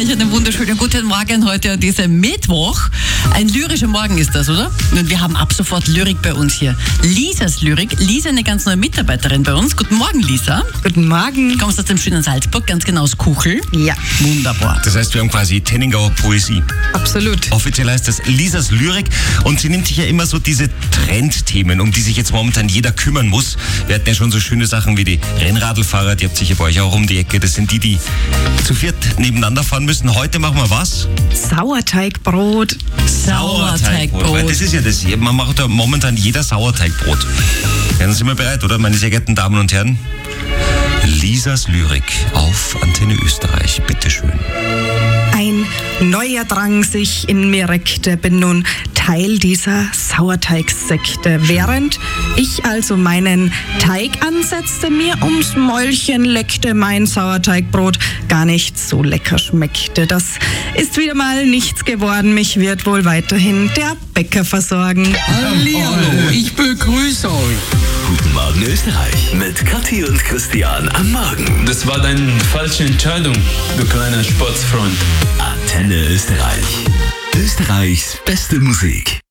euch einen wunderschönen guten Morgen heute an diesem Mittwoch. Ein lyrischer Morgen ist das, oder? Und wir haben ab sofort Lyrik bei uns hier. Lisas Lyrik. Lisa, eine ganz neue Mitarbeiterin bei uns. Guten Morgen, Lisa. Guten Morgen. Du kommst aus dem schönen Salzburg, ganz genau aus Kuchel. Ja. Wunderbar. Das heißt, wir haben quasi Tenningauer Poesie. Absolut. Offiziell heißt das Lisas Lyrik und sie nimmt sich ja immer so diese Trendthemen, um die sich jetzt momentan jeder kümmern muss. Wir hatten ja schon so schöne Sachen wie die Rennradlfahrer, die habt sicher bei euch auch um die Ecke. Das sind die zu viert nebeneinander fahren müssen. Heute machen wir was? Sauerteigbrot. Sauerteigbrot. Weil das ist ja das. Man macht ja momentan jeder Sauerteigbrot. Ja, dann sind wir bereit, oder? Meine sehr geehrten Damen und Herren. Lisas Lyrik auf Antenne Österreich. Bitteschön. Ein neuer Drang sich in mir reckte, bin nun Teil dieser Sauerteigsekte. Während ich also meinen Teig ansetzte, mir ums Mäulchen leckte, mein Sauerteigbrot gar nicht so lecker schmeckte. Das ist wieder mal nichts geworden. Mich wird wohl weiterhin der Bäcker versorgen. Hallihallo, ich begrüße euch. Guten Morgen Österreich mit Kathi und Christian am Morgen. Das war deine falsche Entscheidung, du kleiner Sportsfreund. Antenne Österreich. Österreichs beste Musik.